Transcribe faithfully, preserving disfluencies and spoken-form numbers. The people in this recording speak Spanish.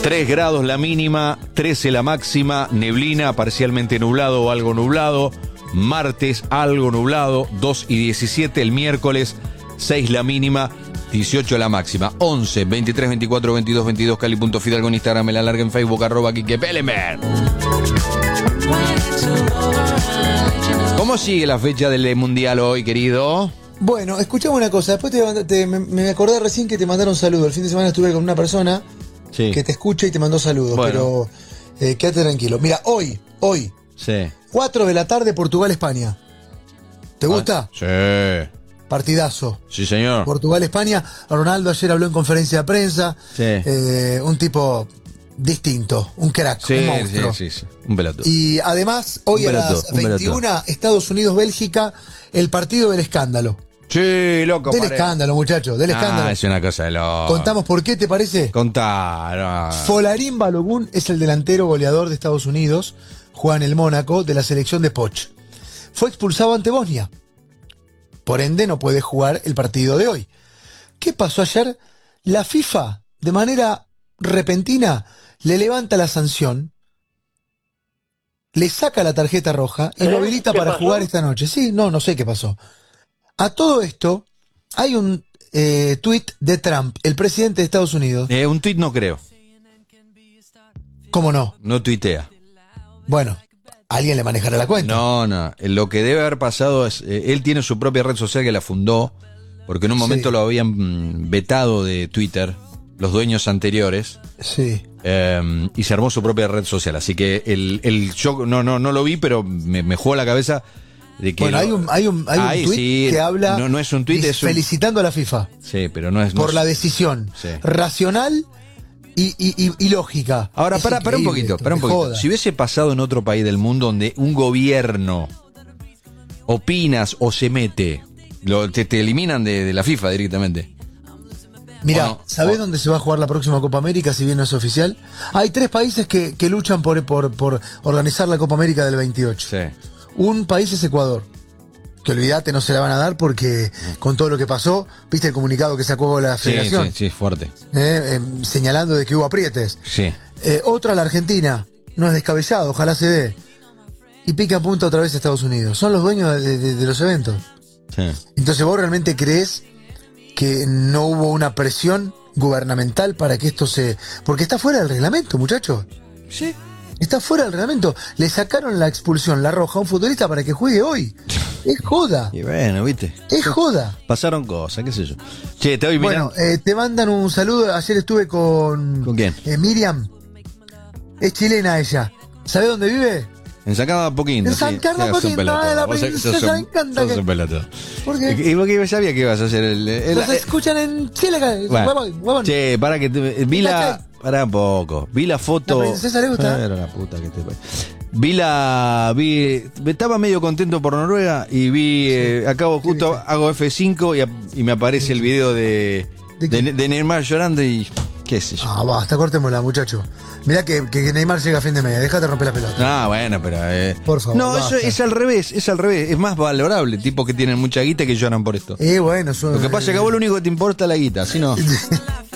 tres grados la mínima, trece la máxima, neblina, parcialmente nublado o algo nublado. Martes, algo nublado, dos y diecisiete. El miércoles, seis la mínima, dieciocho la máxima. once, veintitrés, veinticuatro, veintidós, veintidós. Cali.fidalgo en Instagram, me la larga en Facebook, arroba Quique Pelemer. ¿Cómo sigue la fecha del Mundial hoy, querido? Bueno, escuchame una cosa. Después te, te, me, me acordé recién que te mandaron saludos. El fin de semana estuve con una persona sí. que te escucha y te mandó saludos. Bueno. Pero eh, quédate tranquilo. Mira, hoy, hoy, sí. cuatro de la tarde, Portugal-España. ¿Te gusta? Ah, sí. Partidazo. Sí, señor. Portugal-España. Ronaldo ayer habló en conferencia de prensa. Sí. Eh, un tipo distinto, un crack, sí, un monstruo. Sí, sí, sí. Un pelotudo. Y además, hoy un a pelotudo, las veintiuna, Estados Unidos-Bélgica, el partido del escándalo. Sí, loco. Del pare... escándalo, muchachos, del ah, escándalo. Es una cosa de loco. ¿Contamos por qué, te parece? Contar. No. Folarín Balogun es el delantero goleador de Estados Unidos, juega en el Mónaco, de la selección de Poch. Fue expulsado ante Bosnia. Por ende, no puede jugar el partido de hoy. ¿Qué pasó ayer? La FIFA, de manera repentina, le levanta la sanción, le saca la tarjeta roja y ¿Eh? lo habilita para pasó? jugar esta noche. Sí, no, no sé qué pasó. A todo esto, hay un eh, tuit de Trump, el presidente de Estados Unidos. Eh, un tuit no creo. ¿Cómo no? No tuitea. Bueno, alguien le manejará la cuenta. No, no. Lo que debe haber pasado es, eh, él tiene su propia red social que la fundó, porque en un momento sí. lo habían vetado de Twitter, los dueños anteriores. Sí. Eh, y se armó su propia red social. Así que el, el yo no, no, no lo vi, pero me, me jugó a la cabeza. De que bueno, lo, hay un, hay un, hay ay, un tuit sí, que habla no, no es un tuit, es un, felicitando a la FIFA. Sí, pero no es por no la es, decisión sí. racional y, y, y, y lógica. Ahora, para, para un poquito, esto, para un poquito. Joda. Si hubiese pasado en otro país del mundo donde un gobierno opinas o se mete, lo, te, te eliminan de, de la FIFA directamente. Mira, no, ¿sabés o... dónde se va a jugar la próxima Copa América, si bien no es oficial? Hay tres países que, que luchan por, por, por organizar la Copa América del veintiocho. Sí. Un país es Ecuador, que olvídate, no se la van a dar porque con todo lo que pasó, viste el comunicado que sacó la federación. Sí, sí, sí, fuerte. Eh, eh, señalando de que hubo aprietes. Sí. Eh, otra, la Argentina, no es descabellado, ojalá se dé. Y pica punta otra vez a Estados Unidos. Son los dueños de, de, de los eventos. Sí. Entonces, ¿vos realmente crees que no hubo una presión gubernamental para que esto se... Porque está fuera del reglamento, muchachos. Sí. Está fuera del reglamento. Le sacaron la expulsión, la roja, a un futbolista para que juegue hoy. Es joda. Y bueno, viste. Es joda. Pasaron cosas, qué sé yo. Che, te voy mirando. Bueno, eh, te mandan un saludo. Ayer estuve con... ¿Con quién? Eh, Miriam. Es chilena ella. ¿Sabe dónde vive? En San Carlos de Apoquindo. En San Carlos de Apoquindo, de la princesa, me encanta. Sos un pelotudo. ¿Por qué? Y porque sabía que ibas a hacer el... el Los escuchan en Chile. Bueno, huevón, huevón. Che, para que... Te, vi la... Pará un poco. Vi la foto... ¿La princesa le gusta? Era la puta que te... Vi la... vi Estaba medio contento por Noruega y vi... Sí. Eh, acabo justo, viste? Hago F cinco y, y me aparece sí. el video de... ¿De, de, de Neymar llorando y... qué sé yo. Ah, basta, cortémosla, muchacho. Mirá que, que Neymar llega a fin de media, déjate romper la pelota. Ah, bueno, pero... Eh, por favor. No, basta. Eso es al revés, es al revés. Es más valorable, tipos que tienen mucha guita que lloran por esto. Eh, bueno, son, lo que pasa es que a vos lo único que te importa es la guita, si no...